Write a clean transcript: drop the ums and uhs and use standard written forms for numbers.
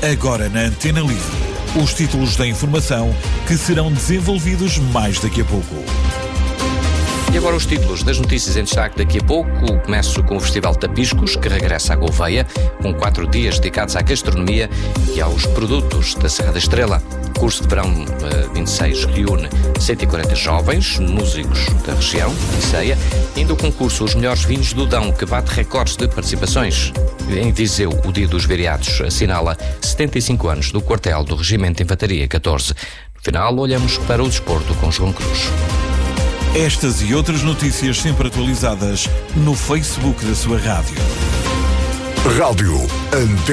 Agora na Antena Livre, os títulos da informação que serão desenvolvidos mais daqui a pouco. E agora os títulos das notícias em destaque daqui a pouco. Começo com o Festival Tapiscos, que regressa à Gouveia, com 4 dias dedicados à gastronomia e aos produtos da Serra da Estrela. O curso de verão 26 reúne 140 jovens, músicos da região, de Ceia, ainda o concurso Os Melhores Vinhos do Dão, que bate recordes de participações. Em Viseu, o Dia dos Vereados assinala 75 anos do quartel do Regimento de Infantaria 14. No final, olhamos para o desporto com João Cruz. Estas e outras notícias sempre atualizadas no Facebook da sua rádio. Rádio Antena.